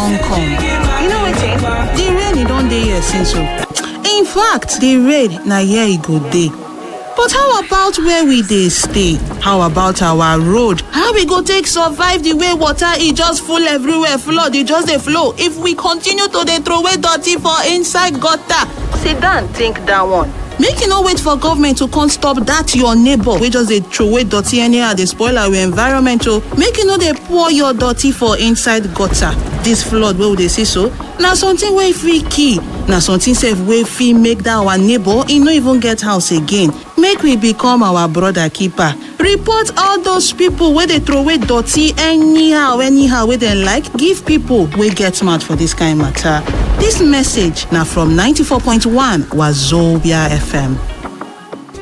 don come. You know wetin? The rain e don dey here since o. In fact, the rain na here e go dey. But how about where we dey stay? How about our road? How we go take survive the way water e just full everywhere, flood e just dey flow if we continue to dey throw away dirty for inside gutter? Sit down think that one. Make you no wait for government to come stop that your neighbor wey just dey throw away dirty anyhow dey spoil our environment o. Make you no dey pour your dirty for inside gutter. This flood wey we dey see so, na something wey fit kill. Na something sef wey fit make that our neighbor e no even get house again. Make we become our brother keeper. Report all those people wey dey throw away dirty anyhow wey dem like, give people wey get mouth for this kind matter. This message na from 94.1 Wazobia FM.